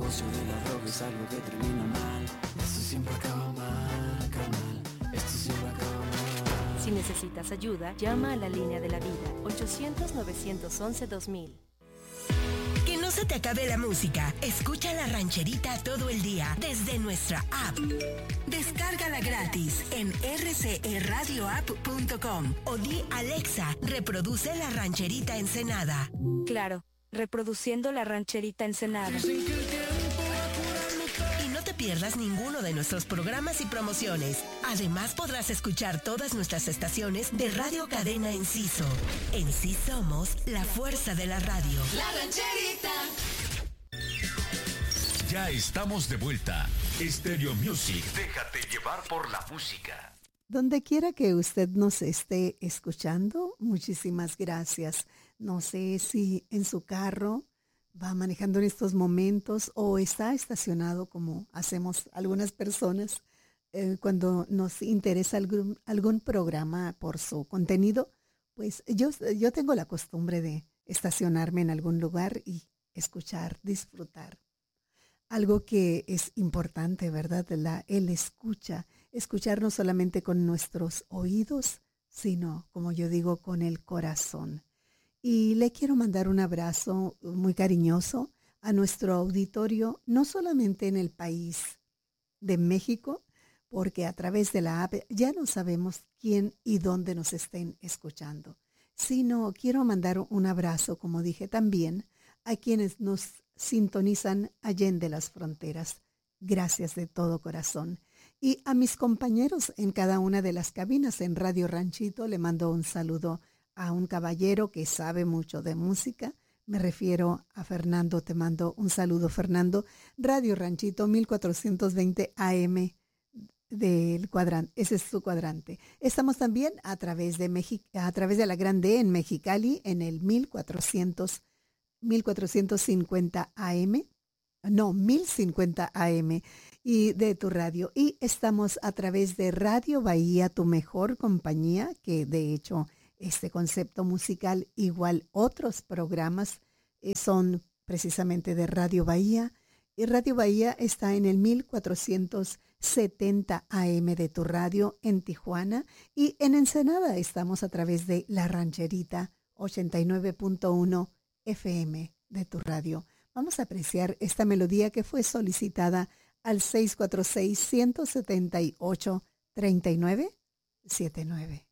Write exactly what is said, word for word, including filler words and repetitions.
negocio de la droga es algo que termina mal. Esto siempre acaba mal, carnal. Esto siempre acaba mal. Si necesitas ayuda, llama a la línea de la vida, ochocientos, novecientos once, dos mil. Que no se te acabe la música. Escucha La Rancherita todo el día desde nuestra app. Descárgala gratis en r c e radio app punto com o di Alexa, reproduce La Rancherita Ensenada. Claro, reproduciendo La Rancherita Ensenada. Y no te pierdas ninguno de nuestros programas y promociones. Además podrás escuchar todas nuestras estaciones de Radio Cadena Enciso. En sí somos la fuerza de la radio. La Rancherita. Ya estamos de vuelta. Stereo Music. Déjate llevar por la música. Donde quiera que usted nos esté escuchando, muchísimas gracias. No sé si en su carro va manejando en estos momentos o está estacionado como hacemos algunas personas eh, cuando nos interesa algún, algún programa por su contenido. Pues yo, yo tengo la costumbre de estacionarme en algún lugar y escuchar, disfrutar. Algo que es importante, ¿verdad? La, el escucha, escuchar no solamente con nuestros oídos, sino, como yo digo, con el corazón. Y le quiero mandar un abrazo muy cariñoso a nuestro auditorio, no solamente en el país de México, porque a través de la app ya no sabemos quién y dónde nos estén escuchando, sino quiero mandar un abrazo, como dije también, a quienes nos sintonizan allende las fronteras. Gracias de todo corazón. Y a mis compañeros en cada una de las cabinas en Radio Ranchito le mando un saludo a un caballero que sabe mucho de música. Me refiero a Fernando, te mando un saludo, Fernando. Radio Ranchito mil cuatrocientos veinte A M del cuadrante, ese es su cuadrante. Estamos también a través de Mexi- a través de la Grande en Mexicali en el mil cuatrocientos cincuenta A M, no, mil cincuenta A M y de tu radio. Y estamos a través de Radio Bahía, tu mejor compañía, que de hecho este concepto musical, igual otros programas, eh, son precisamente de Radio Bahía. Y Radio Bahía está en el mil cuatrocientos setenta A M de tu radio en Tijuana. Y en Ensenada estamos a través de La Rancherita ochenta y nueve punto uno F M de tu radio. Vamos a apreciar esta melodía que fue solicitada al seis cuatro seis, uno siete ocho, tres nueve siete nueve.